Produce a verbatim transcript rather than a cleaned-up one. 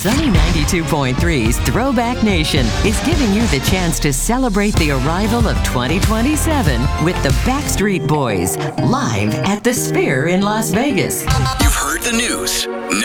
Sunny ninety-two point three's Throwback Nation is giving you the chance to celebrate the arrival of twenty twenty-seven with the Backstreet Boys live at the Sphere in Las Vegas. You've heard the news.